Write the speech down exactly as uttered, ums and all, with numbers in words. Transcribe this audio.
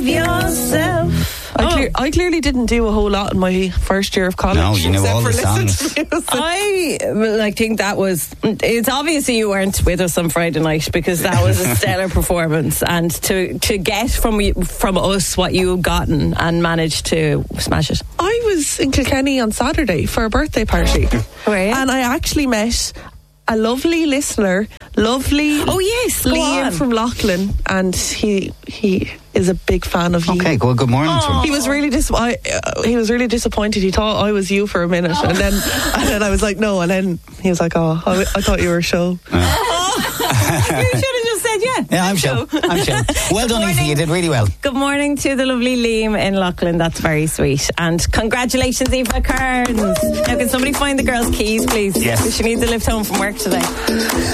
yourself. I, clear, I clearly didn't do a whole lot in my first year of college. No, you know all the songs. I like think that was. It's obviously you weren't with us on Friday night because that was a stellar performance, and to to get from from us what you've gotten and managed to smash it. I was in Kilkenny on Saturday for a birthday party. Where? And I actually met a lovely listener, lovely. Oh yes, go Liam on. from Loughlin, and he he is a big fan of you. Okay, well, good morning to him. He was really dis- I, uh, he was really disappointed. He thought I was you for a minute, and then and then I was like, no, and then he was like, oh, I, I thought you were a show. You should have just said yeah. Yeah, I'm sure. I'm sure. Well done, Aoife. You did really well. Good morning to the lovely Liam in Loughlin. That's very sweet. And congratulations, Aoife Kearns. Now, can somebody find the girl's keys, please? Yes. She needs a lift home from work today.